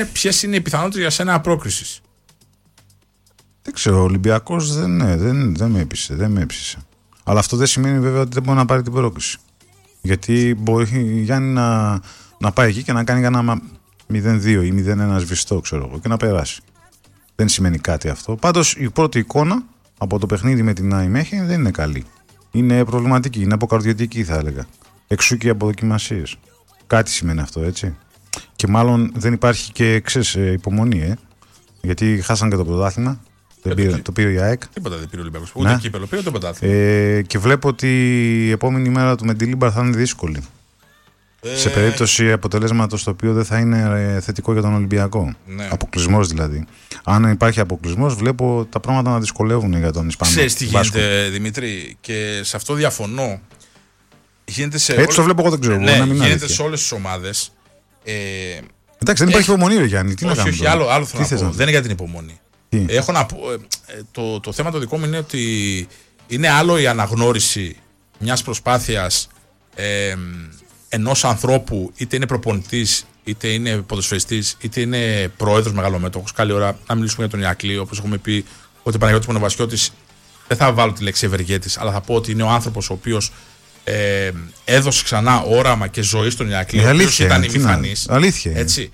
Ποιες είναι οι πιθανότητες για σένα απρόκρισης? Δεν ξέρω, ο Ολυμπιακός δεν με έπεισε. Αλλά αυτό δεν σημαίνει βέβαια ότι δεν μπορεί να πάρει την πρόκριση. Γιατί μπορεί Γιάννη να πάει εκεί και να κάνει κανένα 0-2 ή 0-1 σβηστό, ξέρω εγώ, και να περάσει. Δεν σημαίνει κάτι αυτό. Πάντως η πρώτη εικόνα από το παιχνίδι με την Ναϊμέχεν δεν είναι καλή. Είναι προβληματική, είναι αποκαρδιωτική θα έλεγα. Εξού και οι αποδοκιμασίες. Κάτι σημαίνει αυτό, έτσι. Και μάλλον δεν υπάρχει και υπομονή, γιατί χάσαν και το πρωτάθλημα. Το πήρε η ΑΕΚ. Τίποτα δεν πήρε ο Ολυμπιακός. Ούτε κύπελλο πήρε, το πρωτάθλημα. Και βλέπω ότι η επόμενη μέρα του Μεντιλίμπαρ θα είναι δύσκολη. Σε περίπτωση αποτελέσματος το οποίο δεν θα είναι θετικό για τον Ολυμπιακό. Ναι. Αποκλεισμός δηλαδή. Αν υπάρχει αποκλεισμός, βλέπω τα πράγματα να δυσκολεύουν για τον Ισπανό. Ξέρεις τι γίνεται, Δημήτρη, και σε αυτό διαφωνώ. Έτσι το βλέπω εγώ, δεν ξέρω. Γίνεται σε όλες τις ομάδες. Εντάξει, δεν υπάρχει υπομονή, ρε Γιάννη. Τι όχι, άλλο θέλω να πω. Δεν είναι για την υπομονή. Έχω να πω, το θέμα το δικό μου είναι ότι είναι άλλο η αναγνώριση μιας προσπάθειας ενός ανθρώπου, είτε είναι προπονητής, είτε είναι ποδοσφαιριστής, είτε είναι πρόεδρος μεγαλομέτωχος. Καλή ώρα να μιλήσουμε για τον Ηρακλή, όπως έχουμε πει ότι ο Παναγιώτης Μονοβασιώτης, δεν θα βάλω τη λέξη ευεργέτης, αλλά θα πω ότι είναι ο άνθρωπος ο οποίος έδωσε ξανά όραμα και ζωή στον Ηρακλή, ο οποίος ήταν ημιφανής. Αλήθεια. Έτσι.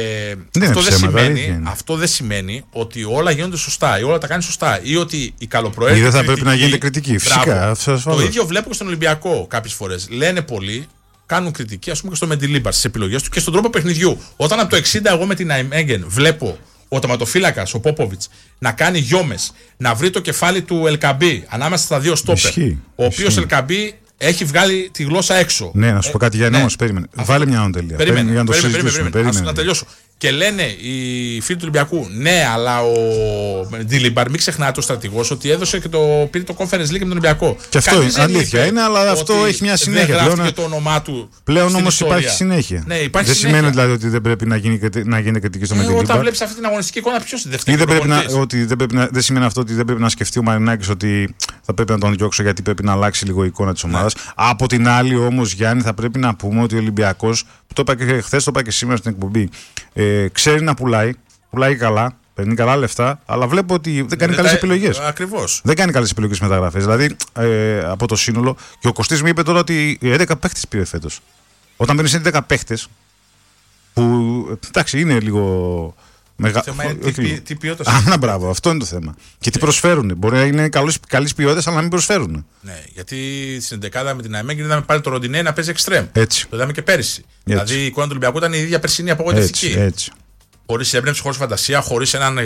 Αυτό δεν σημαίνει ότι όλα γίνονται σωστά ή όλα τα κάνει σωστά ή ότι η καλοπροαίρετη. Ή δεν θα πρέπει να γίνεται κριτική. Φυσικά. Το ίδιο βλέπω και στον Ολυμπιακό κάποιες φορές. Λένε πολλοί, κάνουν κριτική, ας πούμε και στο Μεντιλίμπαρ στις επιλογές του και στον τρόπο παιχνιδιού. Όταν από το 60 εγώ με την Ναϊμέχεν βλέπω ο τερματοφύλακας, ο Πόποβιτς, να κάνει γιόμες, να βρει το κεφάλι του Ελκαμπή ανάμεσα στα δύο στόπερ. Ο οποίος Ελκαμπή έχει βγάλει τη γλώσσα έξω. Ναι, να σου πω κάτι, Γιάννη, όμως περίμενε. Βάλε μια οντελεία. Περίμενε. Να τελειώσω. Και λένε οι φίλοι του Ολυμπιακού, ναι, αλλά ο Ντιλιμπαρ, μην ξεχνάτε ο στρατηγός ότι έδωσε και πήρε το Conference League με τον Ολυμπιακό. Και αυτό είναι αλήθεια, είναι, αλλά αυτό έχει μια συνέχεια. Δεν γράφτηκε το όνομά του. Πλέον όμως υπάρχει συνέχεια. Ναι, υπάρχει δεν συνέχεια. σημαίνει δηλαδή ότι δεν πρέπει να γίνει κριτική στο Μεντιλίμπαρ. Όταν βλέπεις αυτή την αγωνιστική εικόνα, ποιος είναι δεύτερο. Δεν σημαίνει αυτό ότι δεν πρέπει να σκεφτεί ο Μαρινάκης ότι θα πρέπει να τον διώξω γιατί πρέπει να αλλάξει λίγο η εικόνα της ομάδας. Από την άλλη όμως, Γιάννη, θα πρέπει να πούμε ότι ο Ολυμπιακός, το είπα και χθες, το είπα και σήμερα στην εκπομπή, ξέρει να πουλάει καλά, παίρνει καλά λεφτά, αλλά βλέπω ότι δεν κάνει καλές επιλογές. Ακριβώς. Δεν κάνει καλές επιλογές μεταγραφές. Δηλαδή από το σύνολο, και ο Κωστής μου είπε τώρα ότι 11 παίχτες πήρε φέτος. Όταν παίρνεις 11 παίχτες, που εντάξει είναι λίγο. Τι ποιότητα. Μπράβο, αυτό είναι το θέμα. Και τι προσφέρουν. Μπορεί να είναι καλής ποιότητας, αλλά να μην προσφέρουν. Ναι, γιατί στην 11η με την Ναϊμέχεν είδαμε πάλι το Ροντινέ να παίζει εξτρέμ. Έτσι. Το είδαμε και πέρυσι. Δηλαδή η εικόνα του Ολυμπιακού ήταν η ίδια περσινή απογοητευτική. Έτσι. Χωρίς έμπνευση, χωρίς φαντασία, χωρίς έναν.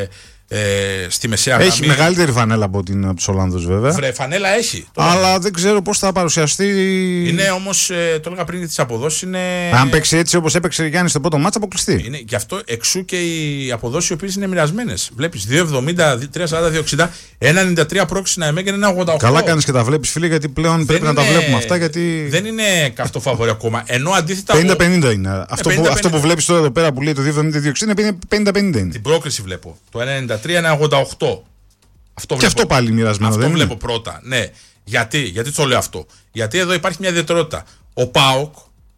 Στη μεσαία γραμμή. Έχει μεγαλύτερη φανέλα από τους Ολλανδούς βέβαια. Φανέλα έχει. Αλλά δεν ξέρω πώς θα παρουσιαστεί. Είναι όμως, το έλεγα πριν, τις αποδόσεις είναι. Αν παίξει έτσι όπως έπαιξε Γιάννη στο πρώτο μάτς, αποκλειστεί. Είναι, γι' αυτό εξού και οι αποδόσεις οι οποίες είναι μοιρασμένες. Βλέπεις 2,70, 3,40, 2,60, 1,93 πρόκριση να εμέγαινε 1,88. Καλά κάνεις και τα βλέπεις, φίλε, γιατί πλέον πρέπει να τα βλέπουμε αυτά. Γιατί... Δεν είναι καυτό φαβορί ακόμα. Ενώ αντίθετα. 50-50 είναι. Αυτό που βλέπεις τώρα εδώ πέρα που λέει το 2,70-2,60 είναι 50-50 είναι. Την πρόκριση βλέπω. Το 1,93 είναι 88. Και αυτό πάλι μοιρασμένο. Αυτό βλέπω πρώτα. Ναι. Γιατί το λέω αυτό. Γιατί εδώ υπάρχει μια ιδιαιτερότητα. Ο ΠΑΟΚ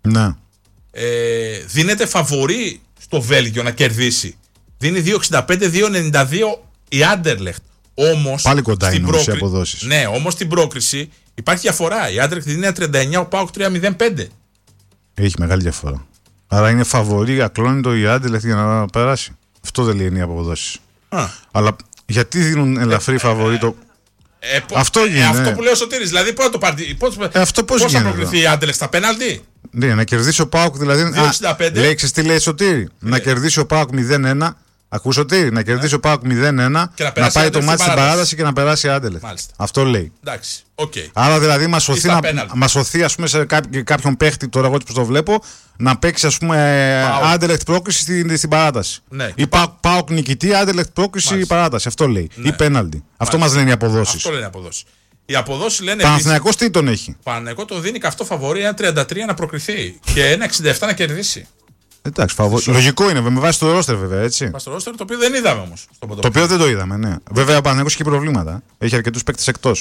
δίνεται φαβορί στο Βέλγιο να κερδίσει. Δίνει 2,65-2,92 η Άντερλεχτ. Όμως. Πάλι κοντά είναι οι αποδόσεις. Ναι, όμως στην πρόκριση υπάρχει διαφορά. Η Άντερλεχτ δίνει 1,39, ο ΠΑΟΚ 3,05. Έχει μεγάλη διαφορά. Άρα είναι φαβορί ακλόνητο η Άντερλεχτ για να περάσει. Αυτό δεν λέει οι αποδόσεις. Αλλά γιατί δίνουν ελαφρύ φαβορί το. Αυτό γίνεται. Αυτό που λέει ο Σωτήρης. Δηλαδή πώς θα το πάρει. Πώς θα προκριθεί η Άντερλεχτ στα πέναλτι. Ναι, να κερδίσει ο ΠΑΟΚ δηλαδή. 2,65. Λέξεις τι λέει Σωτήρη. Να κερδίσει ο ΠΑΟΚ 0-1. Ακούς Σωτήρη, να κερδίσει ο ΠΑΟΚ 0-1. Να πάει το μάτι στην παράταση και να περάσει η Άντερλεχτ. Αυτό λέει. Εντάξει. Okay. Άρα δηλαδή μας σωθεί ας πούμε, σε κάποιον παίχτη, τώρα εγώ που το βλέπω, να παίξει ας πούμε Άντερλεχτ πρόκριση στην παράταση. Ναι. Ή ΠΑΟΚ νικητή, Άντερλεχτ πρόκριση ππαράταση. Αυτό λέει. Ναι. Ή πέναλτι. Αυτό μας λένε οι αποδόσεις. Αυτό λένε οι αποδόσεις. Οι αποδόσεις λένε. Παναθηναϊκός τι τον έχει. Παναθηναϊκό το δίνει καυτό φαβορί 1,33 να προκριθεί και 1,67 να κερδίσει. Εντάξει, λογικό είναι με βάση το ρόστερ βέβαια, έτσι. Βάσει το ρόστερ, το οποίο δεν είδαμε όμως. Το οποίο δεν το είδαμε, ναι. Βέβαια ο Παναθηναϊκός έχει προβλήματα. Έχει αρκετούς παίκτες εκτός.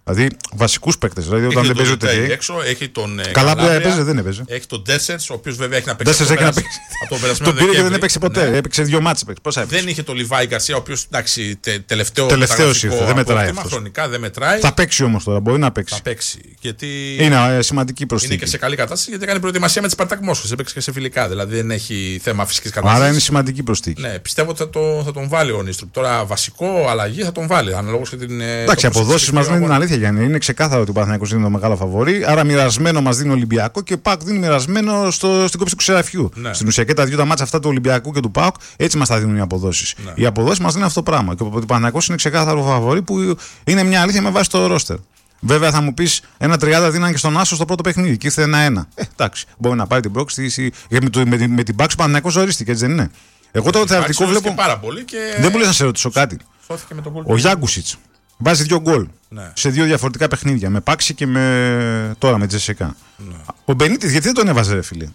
Δηλαδή βασικούς παίκτες. Δηλαδή όταν δεν παίζει ούτε έξω, έχει τον. Καλά έπαιζε, δεν έπαιζε. Έχει τον Ντέσσερς, ο οποίος βέβαια έχει να παίξει. Ντέσσερς έχει να παίξει. Το πήρε και δεν έπαιξε ποτέ. Ναι. Έπαιξε 2 μάτς. Δεν είχε τον Λιβάη Γκαρσία, ο οποίος τελευταίος ήρθε. Δεν μετράει. Χρονικά δεν μετράει. Θα παίξει όμως τώρα, μπορεί να παίξει. Θα παίξει. Γιατί είναι σημαντική προσθήκη. Είναι και σε καλή κατάσταση γιατί έκανε προετοιμασία με τη Σπαρτάκ Μόσχας. Έπαιξε και σε φιλικά. Δηλαδή δεν έχει θέμα φυσικής κατάστασης. Άρα είναι σημαντική προσθήκη. Ναι, πιστεύω ότι θα τον βάλει ο Νίστρουπ. Τώρα βασικό αλλαγή θα τον βάλει. Αναλόγως και την. Εντάξει, οι αποδόσεις μας λένε την αλήθεια, Γιάννη. Είναι ξεκάθαρο ότι ο Παναθηναϊκός δίνει το μεγάλο φαβορί. Άρα μοιρασμένο μας δίνει ο Ολυμπιακό και ο ΠΑΟΚ δίνει μοιρασμένο στην κόψη του ξεραφιού. Ναι. Στην ουσία και τα δύο τα μάτσα αυτά του Ολυμπιακού και του ΠΑΟΚ έτσι μας τα δίνουν οι αποδόσεις. Ναι. Οι αποδόσεις μας δίνουν αυτό το πράγμα. Και ο Παναθηναϊκός είναι ξεκάθαρο φαβορί που είναι μια αλήθεια με βάση το ρόστερ. Βέβαια θα μου πεις 1-30 δίναν και στον Άσο στο πρώτο παιχνίδι και ήρθε 1-1. Εντάξει, μπορεί να πάρει την πρόκληση. Με την Πάξη ο Παναθηναϊκός ορίστηκε, έτσι δεν είναι? Εγώ το θεατρικό βλέπω. Δεν μου λες να σε ρωτήσω κάτι. Ο Γιάνκουσιτς βάζει 2 γκολ σε 2 διαφορετικά παιχνίδια. Με Πάξη και τώρα με Τζεσικά. Ναι. Ο Μπενίτης γιατί δεν τον έβαζε, ρε φίλε?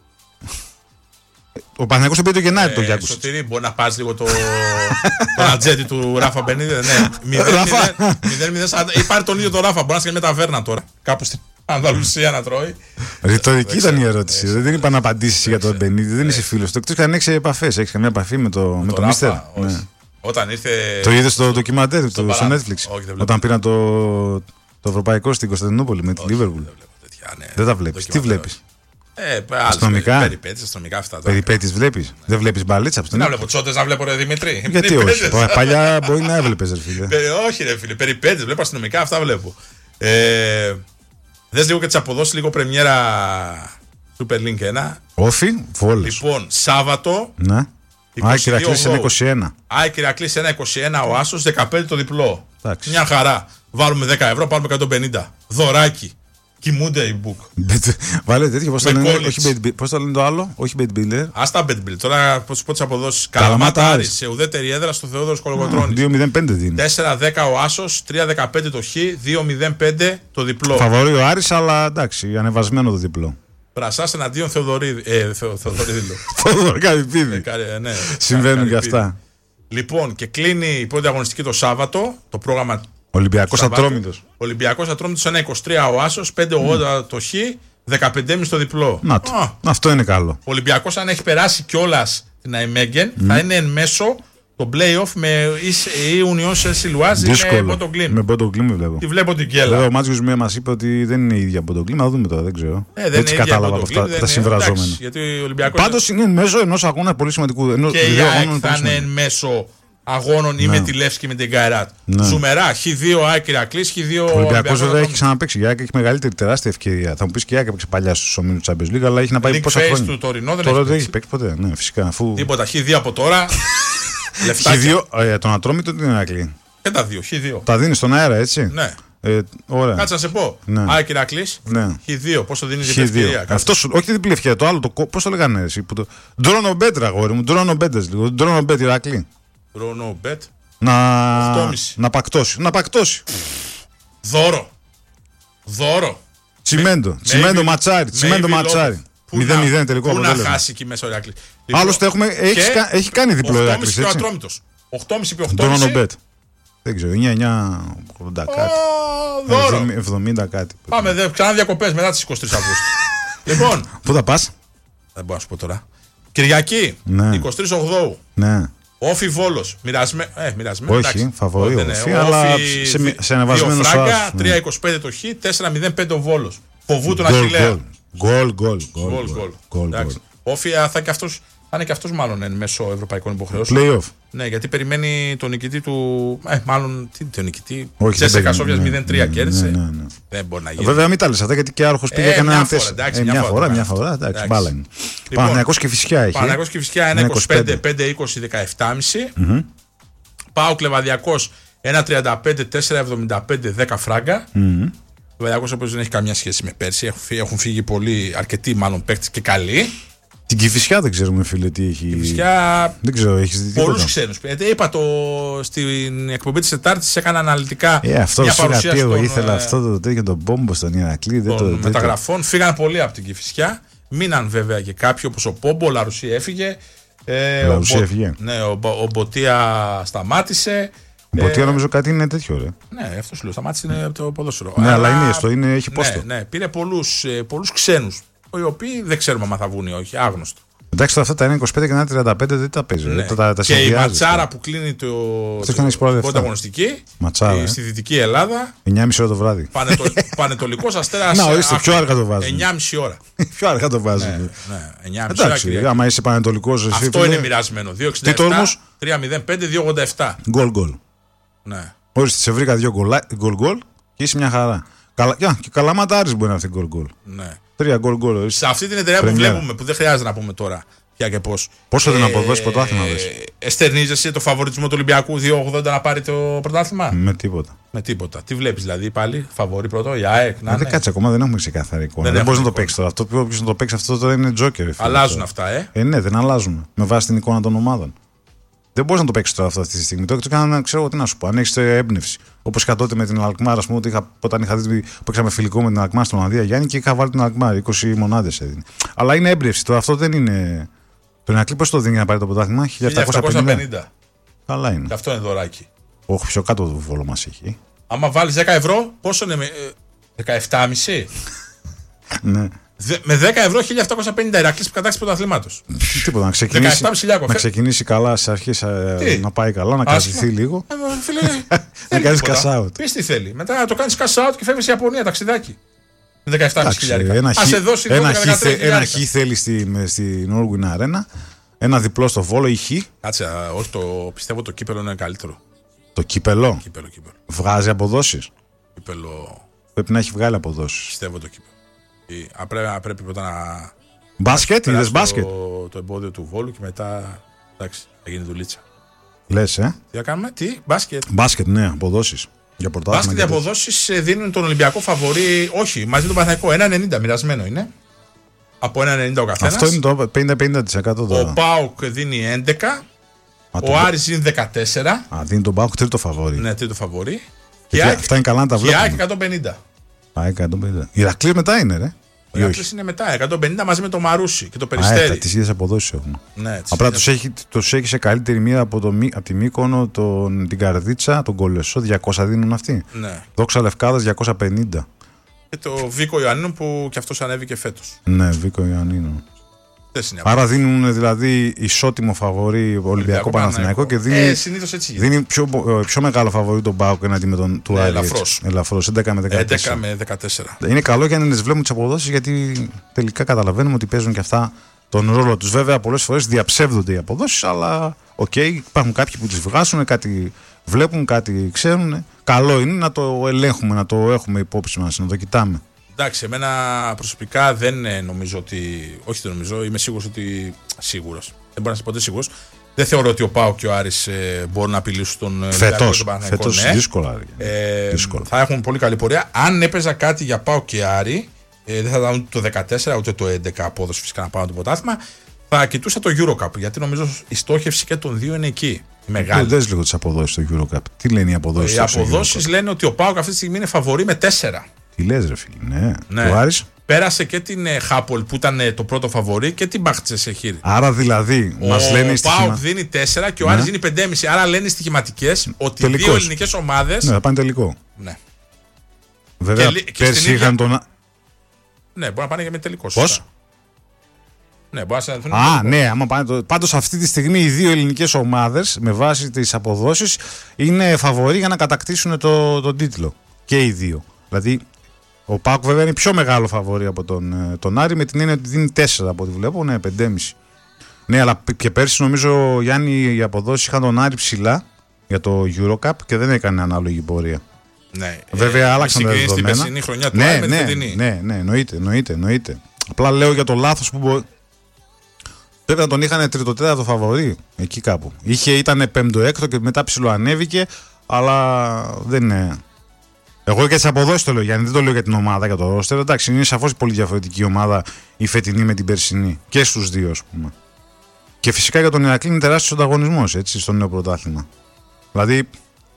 Ο Παναθηναϊκός τον πήρε το Γενάρη το Γιάνκουσιτς. Σωτήρη, μπορεί να πάρει λίγο το ατζέντη του Ράφα Μπενίτης. Ναι, 0-0. Ή πάρει τον ίδιο το Ράφα. Μπορεί να σκέφτεται μια ταβέρνα τώρα. Κάπου στην Ανδαλουσία να τρώει. Ρητορική ήταν η ερώτηση. Δεν είπα να απαντήσει για τον Μπενίτη. Δεν είσαι φίλο του. Εκτός και αν έχει επαφές. Έχει καμία επαφή με το Μίστερ? Όταν ήρθε. Το είδε στο ντοκιμαντέρ του στο Netflix? Όταν πήραν το ευρωπαϊκό στην Κωνσταντινούπολη με τη Λίβερπουλ. Δεν τα βλέπει. Τι βλέπει? Αστυνομικά. Αστυνομικά αυτά. Περιπέτειες βλέπεις? Δεν βλέπεις μπαλίτσα? Δεν βλέπω τσότες να βλέπω, ρε Δημήτρη. Γιατί όχι? Παλιά μπορεί να έβλεπες, ρε φίλε. Όχι, ρε φίλε. Περιπέτειες βλέπω, αστυνομικά αυτά βλέπω. Δες λίγο και τις αποδόσεις, λίγο πρεμιέρα Super Link 1. Όφι, Βόλος. Λοιπόν, Σάββατο. Ναι. Άκυρα κλείσει 1-21. Άκυρα κλείσει 1-21 ο Άσος, 15 το διπλό. Μια χαρά. Βάλουμε 10 ευρώ, πάρουμε 150. Δωράκι. Κοιμούνται οι book. Βάλε τέτοιο, πώς το λένε το άλλο? Όχι bet builder. Άστα bet builder. Τώρα πώς πω τις αποδόσεις. Καλαμάτα Άρης σε ουδέτερη έδρα στο Θεόδωρος Κολοκοτρώνης. 2-0-5 δίνει. 4-10 ο Άσος, 3-15 το Χ, 2-0-5 το διπλό. Φαβορεί ο Άρης, αλλά εντάξει, ανεβασμένο το διπλό. Πρασάς εναντίον Θεοδωρίδη. Θεοδωρικαπηπίδη. Συμβαίνουν και αυτά. Λοιπόν, και κλείνει η πρώτη αγωνιστική το Σάββατο. Το πρόγραμμα. Ολυμπιακός Ατρόμητος. Ολυμπιακός Ατρόμητος 1-23 ο Άσος, 5-80 το Χ, 15,5 το διπλό. Να το. Αυτό είναι καλό. Ο Ολυμπιακός, αν έχει περάσει κιόλας την Αϊμέγγεν, θα είναι εν μέσω το play-off με η Union Saint-Gilloise ή με Bodo Glimt. Με Bodo Glimt βλέπω. Τη βλέπω την κέλα. Βέβαια, ο Μάτζιος μας είπε ότι δεν είναι η ίδια Bodo Glimt. Να δούμε τώρα, δεν ξέρω. Έτσι κατάλαβα από αυτά τα συμφραζόμενα. Πάντως είναι εν μέσω ενός αγώνα πολύ σημαντικού. Και η ΑΕΚ θα είναι εν μέσω αγώνων ή με τη Λεύσκη και με την Καϊράτ. Ζουμερά, Χ2 Άκυρα κλείσει, Χ2. Ο Ολυμπιακός βέβαια έχει ξαναπέξει. Η ΑΕΚ έχει μεγαλύτερη τεράστια ευκαιρία. Θα μου πει και η ΑΕΚ έπαιξε παλιά στους ομίλους της Champions League, αλλά έχει να πάει πόσα χρόνια. Του Τωρινό δεν έχει παίξει ποτέ. Ναι, φυσικά. Τίποτα. Χ2 από τώρα. Χ2, τον Ατρόμητο την Ηρακλή. Και τα δύο. Χ2. Τα δίνει στον αέρα, έτσι. Ναι. Ωραία. Κάτσε να σε πω. Άκυρα κλείσει. Χ2. Πόσο δίνει την ευκαιρία. Αυτό όχι την διπλή ευκαιρία. Το άλλο, πώς το λέγανε εσύ. Ντρόνο Μπέτ, αγόρι μου. Ντρόνο Μπέτ λίγο. Ντρόνο Μπέτ Ηρακλή. Ντρόνο Μπέτ. Να πακτώσει. Δώρο. Τσιμέντο ματσάρι. 0-0 τελικό αποτέλεσμα. Πού να χάσει εκεί μέσα ο Ηρακλής. Άλλωστε έχει κάνει διπλό Ηρακλής. 8,5 και ο Ατρόμητος. 8,5 και 8,5. Ντρόνο Μπέτ. Δεν ξέρω, 9-80 κάτι. Δώρο. 70 κάτι. Πάμε ξανά διακοπές μετά τις 23 Αυγούστου. Λοιπόν. Πού θα πας? Δεν μπορώ να σου πω τώρα. Κυριακή. 23 Οκτώβρου. Ναι. Όφι Βόλος. Μοιρασμένο. Όχι, φαβορεί Όφι, αλλά σε ανεβασμένο σου. 3-25 το Χ, 4-0-5 ο Βόλος. Φοβούται τον Αχιλλέα. Γκολ. Όφι θα είναι και αυτός μάλλον εν μέσω ευρωπαϊκών υποχρεώσεων. Play-off. Ναι, γιατί περιμένει τον νικητή του. Μάλλον τον νικητή. Όχι, Τσέσσεκα Σόφιας 0-3 κέρδισε. Δεν μπορεί να γίνει. Βέβαια, μην τα λες αυτά γιατί και Άρχος πήγε κανένα τεστ. Μια φορά. Εντάξει, μπάλα είναι. Παναθηναϊκός και Φυσιά έχει. Παναθηναϊκός και Φυσιά 1-25, 5-20, 17,5. ΠΑΟΚ Λεβαδιακός 1-35, 4-75, 10 φράγκα. Ο Λεβαδιακός, ο οποίος δεν έχει καμιά σχέση με πέρσι. Έχουν φύγει αρκετοί μάλλον παίκτες και καλοί. Την Κηφισιά δεν ξέρουμε, φίλε, τι έχει. Κηφισιά. Δεν ξέρω, έχει δει. Πολλούς ξένους. Είπα στην εκπομπή της Τετάρτης, έκανα αναλυτικά. Αυτό φύγα τι, εγώ ήθελα αυτό το τέτοιο, τον Μπόμπο στον Ηρακλή. Των μεταγραφών. Φύγαν πολλοί από την Κηφισιά. Μείναν βέβαια και κάποιοι όπως ο Πόμπο, ο Λαρουσί έφυγε. Λαρουσί έφυγε. Ναι, ο Μποτία σταμάτησε. Μποτία νομίζω κάτι είναι τέτοιο, ρε. Ναι, αυτό σου λέω. Σταμάτησε είναι το ποδόσφαιρο. Ναι, αλλά έχει πόστο. Ναι, πήρε πολλούς ξένους, οι οποίοι δεν ξέρουμε αν θα βγουν ή όχι. Άγνωστο. Εντάξει, τώρα αυτά τα 1,25 και ένα 35 δεν τα παίζει. Ναι. Τα και η ματσάρα που κλείνει την αγωνιστική στη Δυτική Ελλάδα. 9,5 ώρα το βράδυ. Πανετολικός Αστέρας. Να, ορίστε, πιο αργά το βάζουν. 9,5 ώρα. Πιο αργά το βάζουν. Ναι, 9,5 εντάξει, άμα είσαι Πανετολικός. Αυτό είναι μοιρασμένο. 2,67, 3,05, 2,87. Γκολ. Ναι. Ορίστε, σε βρήκα 2 γκολ και είσαι μια χαρά. Και Καλαμάτα Άρης μπορεί να αυτή γκολ. Ναι. 3 γκολ. Σε αυτή την εταιρεία που βλέπουμε, που δεν χρειάζεται να πούμε τώρα πια και πώς. Πόσο δεν αποδώσει πρωτάθλημα, εστερνίζεσαι το φαβοριτισμό του Ολυμπιακού 2,80 να πάρει το πρωτάθλημα? Με τίποτα. Τι βλέπεις δηλαδή πάλι, φαβορί πρώτο, η ΑΕΚ? Δεν κάτσε ακόμα, δεν έχουμε ξεκάθαρη εικόνα. Δεν μπορεί να το παίξει τώρα. Όποιος να το παίξει αυτό τώρα είναι τζόκερ. Αλλάζουν αυτά, ναι, δεν αλλάζουν. Με βάση την εικόνα των ομάδων. Δεν μπορεί να το παίξει τώρα αυτή τη στιγμή. Το έκανα, ξέρω τι να σου πω. Αν έχει έμπνευση. Όπως είχα τότε με την Αλκμάρα, όταν είχα δει που παίξαμε φιλικό με την Αλκμάρα στον Ανδρέα Γιάννη και είχα βάλει την Αλκμάρα. 20 μονάδες έδινε. Αλλά είναι έμπνευση. Τώρα αυτό δεν είναι. Το Ηρακλή πώς το δίνει να πάρει το πρωτάθλημα? 1750. Καλά είναι. Και αυτό είναι δωράκι. Όχι, πιο κάτω το βόλο μας έχει. Άμα βάλεις 10 ευρώ, πόσο είναι? 17,5. Ναι. Με 10 ευρώ 1.750 Ηρακλής που κατάξει πρωταθλήματος. Τίποτα, να ξεκινήσει καλά στις αρχές, να πάει καλά, να κρατηθεί λίγο. Να κάνεις cash out. Πες τι θέλει. Μετά να το κάνεις cash out και φεύγεις στη Ιαπωνία ταξιδάκι. Με 17,5 Ας σε δώσει ένα χ θέλει στην Orwin Arena. Ένα διπλό στο Βόλο ή χ. Κάτσε, όχι, πιστεύω το κύπελο είναι καλύτερο. Το κύπελο. Βγάζει αποδόσεις. Πρέπει να έχει βγάλει αποδόσεις. Πιστεύω το κύπελο. Πρέπει πρώτα να. Μπάσκετ, είδες μπάσκετ. Το εμπόδιο του Βόλου και μετά. Εντάξει, θα γίνει δουλίτσα. Λες, Τι θα κάνουμε, μπάσκετ. Μπάσκετ, ναι, αποδόσεις. Για μπάσκετ, οι αποδόσεις δίνουν τον Ολυμπιακό φαβορί, όχι, μαζί τον Παναθηναϊκό. 1,90 μοιρασμένο είναι. Από 1,90 ο καθένας. Αυτό είναι το 50-50% τώρα. Ο ΠΑΟΚ δίνει 11. Ο Άρης δίνει 14. Δίνει τον ΠΑΟΚ τρίτο φαβορί. Ναι, τρίτο φαβορί. Αυτά είναι καλά να τα βλέπουμε. Και ΑΕΚ 150. 150. Η Ηρακλής μετά είναι, ρε. Η Ηρακλής είναι μετά. 150 μαζί με το Μαρούσι και το Περιστέρι. Τις ίδιες αποδόσεις έχουν. Ναι, απλά τους έχει σε καλύτερη μοίρα από τη Μύκονο, την Καρδίτσα, τον Κολεσό. 200 δίνουν αυτοί. Ναι. Δόξα Λευκάδας 250. Και το Βίκο Ιωαννίνου που κι αυτός ανέβηκε φέτος. Ναι, Βίκο Ιωαννίνου. Άρα δίνουν δηλαδή ισότιμο φαβορί Ολυμπιακό Παναθηναϊκό και δίνει, συνήθως έτσι δίνει πιο μεγάλο φαβορί τον ΠΑΟΚ εναντί με τον του Άρη. Ελαφρώς, 11 με 14. 11 με 14. Είναι καλό για να τις βλέπουμε τις αποδόσεις, γιατί τελικά καταλαβαίνουμε ότι παίζουν και αυτά τον ρόλο τους. Βέβαια, πολλές φορές διαψεύδονται οι αποδόσεις, αλλά υπάρχουν κάποιοι που τις βγάζουν, κάτι βλέπουν, κάτι ξέρουν. Καλό είναι να το ελέγχουμε, να το έχουμε υπόψη μας, να το κοιτάμε. Εντάξει, εμένα προσωπικά δεν νομίζω ότι. Όχι, δεν νομίζω, είμαι σίγουρος ότι. Σίγουρος. Δεν μπορώ να είσαι ποτέ σίγουρος. Δεν θεωρώ ότι ο ΠΑΟΚ και ο Άρης μπορούν να απειλήσουν τον Ολυμπιακό. Φέτος δύσκολα. Θα έχουν πολύ καλή πορεία. Αν έπαιζα κάτι για ΠΑΟΚ και Άρη, δεν θα ήταν ούτε το 14 ούτε το 11 απόδοση φυσικά να πάρουν το πρωτάθλημα. Θα κοιτούσα το EuroCup, γιατί νομίζω η στόχευση και των δύο είναι εκεί. Μεγάλη. Δες λίγο τις αποδόσεις στο EuroCup. Τι λένε οι αποδόσεις? Οι αποδόσεις λένε ότι ο ΠΑΟΚ αυτή τη στιγμή είναι φαβορί με 4. Τι λες, ρε φίλε, ναι. Ο Άρης πέρασε και την Χάπολ που ήταν το πρώτο φαβορί και την Μπάχτσε σε χείρι. Άρα δηλαδή μας λένε οι ΠΑΟΚ δίνει 4 και ο Άρης δίνει 5,5. Άρα λένε οι στοιχηματικές ότι τελικώς. Δύο ελληνικές ομάδες. Ναι, θα πάνε τελικό. Ναι. Βέβαια πέρσι είχαν τον. Ναι, μπορεί να πάνε και με τελικό. Πώς? Ναι, μπορεί να σε ναι, άμα πάνε. Πάντως αυτή τη στιγμή οι δύο ελληνικές ομάδες με βάση τις αποδόσεις είναι φαβορί για να κατακτήσουν τον τίτλο. Και οι δύο. Δηλαδή ο ΠΑΟΚ βέβαια είναι πιο μεγάλο φαβορί από τον Άρη, με την έννοια ότι δίνει 4 από ό,τι βλέπω, 5,5. Ναι, αλλά και πέρσι νομίζω, Γιάννη, οι αποδόσεις είχαν τον Άρη ψηλά για το EuroCup και δεν έκανε ανάλογη πορεία. Ναι, βέβαια άλλαξαν τα δεδομένα. Στην περσινή χρονιά του Άρη με τη φετινή. Ναι, εννοείται. Απλά λέω για το λάθος που μπορεί. Πρέπει να τον είχαν τριτοτέταρτο φαβορί εκεί κάπου. Ήταν 5ο-6ο και μετά ψιλοανέβηκε, αλλά δεν είναι. Εγώ για τις αποδόσεις το λέω, Γιάννη, δεν το λέω για την ομάδα, για το ρόστερ. Εντάξει, είναι σαφώς πολύ διαφορετική η ομάδα η φετινή με την περσινή. Και στους δύο, ας πούμε. Και φυσικά για τον Ηρακλή είναι τεράστιος ανταγωνισμός, έτσι, στο νέο πρωτάθλημα. Δηλαδή,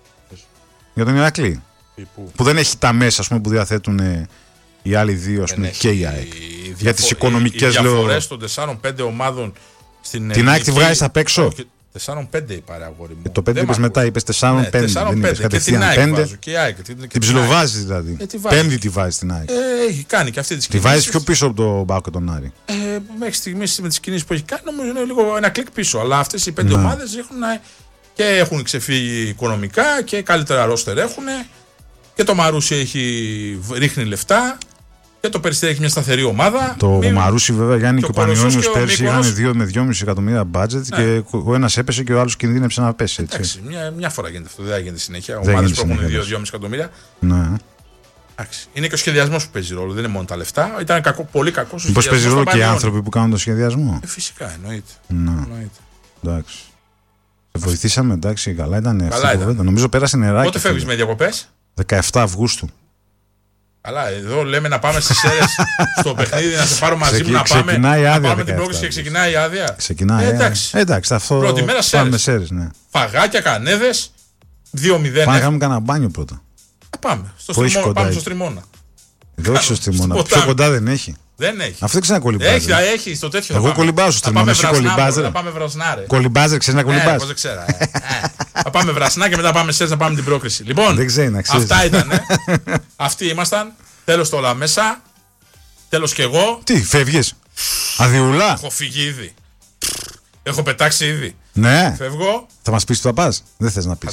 για τον Ηρακλή. Που δεν έχει τα μέσα, ας πούμε, που διαθέτουν οι άλλοι δύο, ας πούμε, και η ΑΕΚ. Για τις οικονομικές, λέω. Οι διαφορές των 4-5 ομάδων στην. Την ΑΕΚ τη βγάζεις απ' έξω. 4-5 είπα, ρε αγόρι μου. Το 5 είπες μετά, είπες 4-5. Ναι, 4-5. Και την ΑΕΚ βάζω. Και η ΑΕΚ, την ψιλοβάζεις δηλαδή. Πέμπτη τη βάζεις την ΑΕΚ. Έχει κάνει και αυτή τη κινήσεις. Τη βάζεις πιο πίσω από το Μπάο και τον Άρη. Μέχρι στιγμής με τις κινήσεις που έχει κάνει, νομίζω είναι λίγο ένα κλικ πίσω. Αλλά αυτές οι 5 ομάδες έχουν ξεφύγει οικονομικά και καλύτερα ρόστερ έχουν. Και το Μαρούσι ρίχνει λεφτά. Και το Περιστέρι έχει μια σταθερή ομάδα. Το Μαρούσι, βέβαια, Γιάννη, και ο Πανιώνιος πέρσι είχαν 2 με 2,5 εκατομμύρια budget και ο ένας έπεσε και ο άλλος κινδύνεψε να πέσει. Εντάξει, μια φορά γίνεται αυτό, δεν γίνεται συνέχεια. Ομάδες που έχουν 2-2,5 εκατομμύρια. Ναι. Είναι και ο σχεδιασμός που παίζει ρόλο, δεν είναι μόνο τα λεφτά. Ήταν πολύ κακό ο σχεδιασμός. Πώς παίζει ρόλο και οι άνθρωποι που κάνουν το σχεδιασμό. Φυσικά, εννοείται. Εντάξει. Σε βοηθήσαμε, εντάξει, καλά ήταν. Νομίζω πέρασε νεράκι. Πότε φεύγεις με διακοπές? 17 Αυγούστου. Καλά, εδώ λέμε να πάμε στις Σέρρες στο παιχνίδι, να σε πάρω μαζί μου να πάμε. Να πάμε την πρόκληση και ξεκινάει η άδεια. Ξεκινάει. Εντάξει, αυτό. Πρώτη μέρα Σέρρες. Ναι. Φαγάκια, κανέδες, 2-0. Πάμε κανένα μπάνιο πρώτα. Πάμε στο Στριμώνα. Εδώ όχι στο Στριμώνα. Πιο κοντά δεν έχει. Δεν έχει. Αυτό δεν ξέρει να κολυμπάζει. Έχει στο τέτοιο. Εγώ κολυμπάω στο Στριμώνα. Εσύ κολυμπάζει. Θα πάμε Βρασνά. Κολυμπάζει, ξέρει να κολυμπάζει. Πώς δεν ξέρω. Θα πάμε Βρασνά και μετά πάμε Σέρρες να πάμε την πρόκριση. Λοιπόν, αυτά ήταν. Αυτοί ήμασταν. Τέλος το όλα μέσα. Τέλος κι εγώ. Τι, φεύγεις? Αδιουλά. Έχω φύγει ήδη. Έχω πετάξει ήδη. Ναι. Φεύγω. Θα μας πεις που θα πας? Δεν θες να πεις?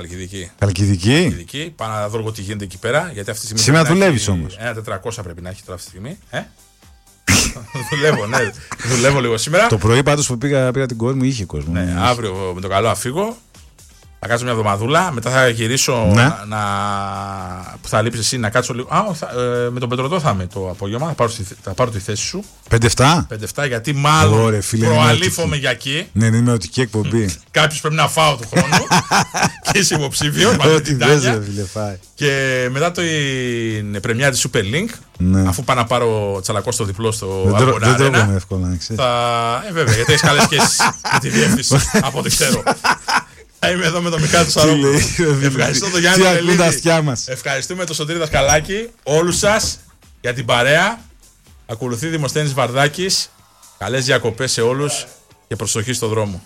Χαλκιδική. Πάω να δω τι γίνεται εκεί πέρα. Γιατί αυτή τη στιγμή. Σήμερα δουλεύεις όμως. 1.400 πρέπει να έχει τώρα αυτή τη στιγμή. Δουλεύω, ναι. Δουλεύω λίγο σήμερα. Το πρωί πάντως που πήγα την κόρη μου είχε κόσμο. Ναι, αύριο με το καλό αφήγω. Θα κάτσω μια εβδομαδούλα, μετά θα γυρίσω που θα λείψεις εσύ να κάτσω λίγο. Με τον Πετροδό θα είμαι το απόγευμα, θα πάρω τη θέση σου. 5-7 γιατί μάλλον προαλήφομαι για εκεί. Ναι, είναι ερωτική εκπομπή. Κάποιος πρέπει να φάω του χρόνου και είσαι υποψήφιο. Και μετά την πρεμιά της Super Link, αφού πάω να πάρω τσαλακό στο διπλό στο Αργονά. Δεν τρώγομαι εύκολα, να ξέρεις. Βέβαια, γιατί έχεις καλές σχέσεις με τη διεύθυνση, από ό,τι ξέρω. Είμαι εδώ με τον Μιχάλη Σαρόπουλο. Ευχαριστώ τον Γιάννη Βελίδη. Ευχαριστούμε τον Σωτήρη Δασκαλάκη. Όλους σας για την παρέα. Ακολουθεί Δημοσθένης Βαρδάκης. Καλές διακοπές σε όλους και προσοχή στο δρόμο.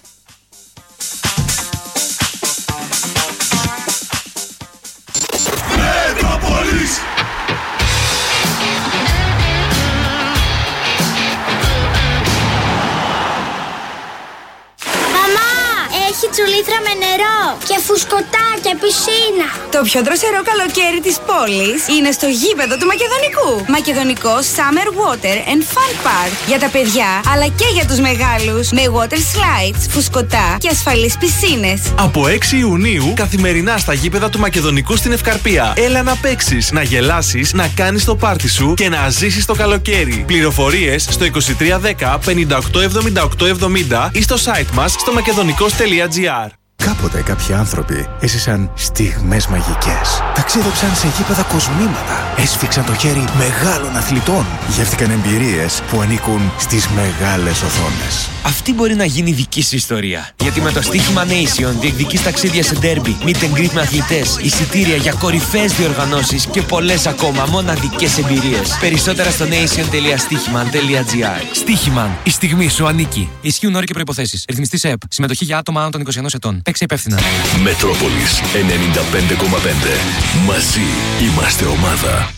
Τσουλήθρα με νερό και φουσκωτά και πισίνα. Το πιο δροσερό καλοκαίρι της πόλης είναι στο γήπεδο του Μακεδονικού. Μακεδονικό Summer Water and Fun Park. Για τα παιδιά αλλά και για τους μεγάλους. Με water slides, φουσκωτά και ασφαλείς πισίνες. Από 6 Ιουνίου καθημερινά στα γήπεδα του Μακεδονικού στην Ευκαρπία. Έλα να παίξεις, να γελάσεις, να κάνεις το πάρτι σου και να ζήσεις το καλοκαίρι. Πληροφορίες στο 2310 58 78 70 ή στο site μας στο makedonico.gr. Κάποτε κάποιοι άνθρωποι έζησαν στιγμές μαγικές. Ταξίδεψαν σε γήπεδα κοσμήματα. Έσφιξαν το χέρι μεγάλων αθλητών. Γεύτηκαν εμπειρίες που ανήκουν στις μεγάλες οθόνες. Αυτή μπορεί να γίνει δική σου ιστορία. Γιατί με το στοίχημα Nation διεκδικείς ταξίδια σε ντέρμπι, meet and greet με αθλητές, εισιτήρια για κορυφαίες διοργανώσεις και πολλές ακόμα μοναδικές εμπειρίες. Περισσότερα στο nation.stichiman.gr. Stichiman. Η στιγμή σου ανήκει. Ισχύουν όροι και προϋποθέσεις. Ρυθμιστής ΕΕΠ. Συμμετοχή για άτομα άνω των 21 ετών. Παίξε υπεύθυνα. Μετρόπολης 95,5. Μαζί είμαστε ομάδα.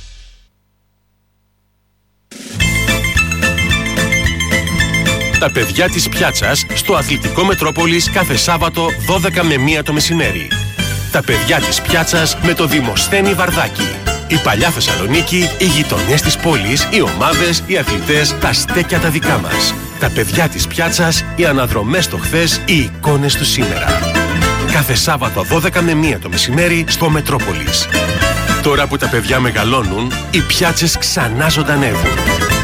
Τα παιδιά της πιάτσας στο Αθλητικό Μετρόπολης κάθε Σάββατο 12 με 1 το μεσημέρι. Τα παιδιά της πιάτσας με το Δημοσθένη Βαρδάκη. Η παλιά Θεσσαλονίκη, οι γειτονιές της πόλης, οι ομάδες, οι αθλητές, τα στέκια τα δικά μας. Τα παιδιά της πιάτσας, οι αναδρομές στο χθες, οι εικόνες του σήμερα. Κάθε Σάββατο 12 με 1 το μεσημέρι στο Μετρόπολης. Τώρα που τα παιδιά μεγαλώνουν, οι πιάτσες ξανά ζωντανεύουν.